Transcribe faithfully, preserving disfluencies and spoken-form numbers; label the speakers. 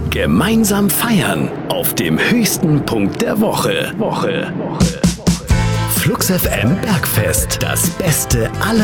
Speaker 1: Gemeinsam feiern auf dem höchsten Punkt der Woche. Woche. Woche. Flux F M Bergfest. Das Beste aller